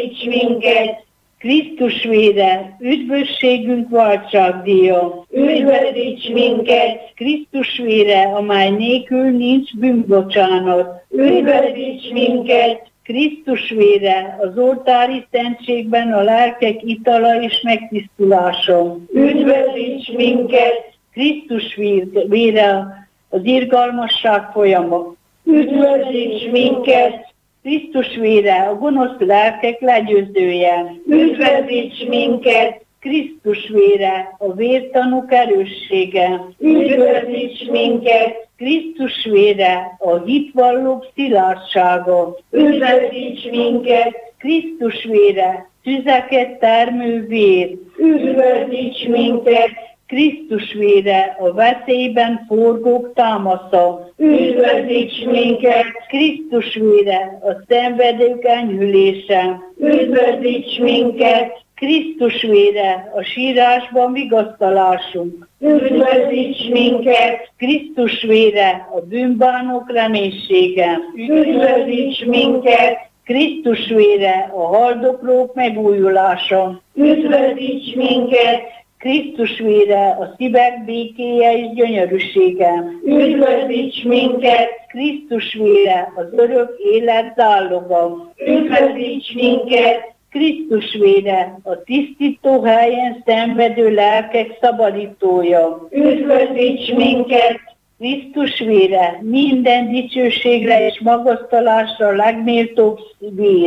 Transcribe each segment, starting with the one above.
Üdvözíts minket! Krisztus vére, üdvösségünk váltságdíja. Üdvözíts minket! Krisztus vére, amely nélkül nincs bűnbocsánat. Üdvözíts minket! Krisztus vére, az oltári szentségben a lelkek itala és megtisztulása. Üdvözíts minket! Krisztus vére, az irgalmasság folyama. Üdvözíts minket! Krisztus vére, a gonosz lelkek legyőzője. Üdvözíts minket! Krisztus vére, a vértanúk erőssége. Üdvözíts minket! Krisztus vére, a hitvallók szilárdsága. Üdvözíts minket! Krisztus vére, tüzeket termő vér. Üdvözíts minket! Krisztus vére, a veszélyben forgók támasza. Üdvözíts minket! Krisztus vére, a szenvedők enyhülése. Üdvözíts minket! Krisztus vére, a sírásban vigasztalásunk. Üdvözíts minket! Krisztus vére, a bűnbánók reménysége. Üdvözíts minket! Krisztus vére, a haldoklók megújulása. Üdvözíts minket! Krisztus vére, a szívek békéje és gyönyörűsége. Üdvözíts minket! Krisztus vére, az örök élet záloga. Üdvözíts minket! Krisztus vére, a tisztító helyen szenvedő lelkek szabadítója. Üdvözíts minket! Krisztus vére, minden dicsőségre és magasztalásra legméltóbb vér.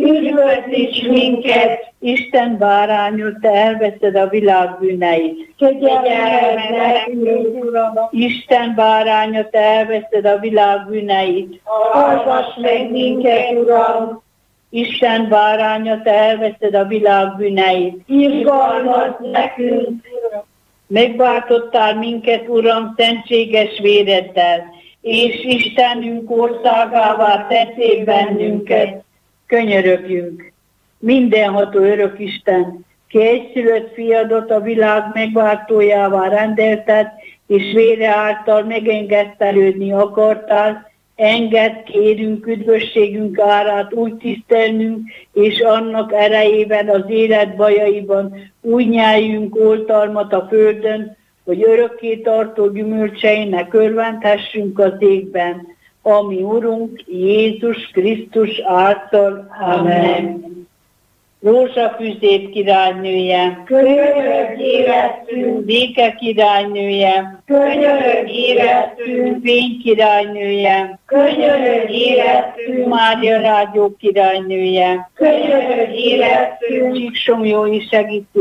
Üdvözíts minket! Isten bárányod, te elveszed a világ bűneit. Kegyelmed nekünk, Uram! Isten báránya, te elveszed a világ bűneit. Hallgass meg minket, Uram! Isten báránya, te elveszed a világ bűneit. Irgalmazd nekünk, Uram! Megváltottál minket, Uram, szentséges véreddel, és Istenünk országává tettél bennünket. Könyörögjünk! Mindenható örök Isten, ki egyszülött fiadat a világ megváltójává rendelted, és vére által megengesztelődni akartál, engedd, kérünk, üdvösségünk árát úgy tisztelnünk, és annak erejében az élet bajaiban úgy nyeljünk oltalmat a földön, hogy örökké tartó gyümölcseinek örvendhessünk az égben, ami Urunk Jézus Krisztus által. Amen. Rózsafüzét királynője, könyörögj érettünk, béke királynője, könyörögj érettünk, fény királynője, könyörögj érettünk, Mária rágyó királynője, könyörögj érettünk, Csíksomjói segítő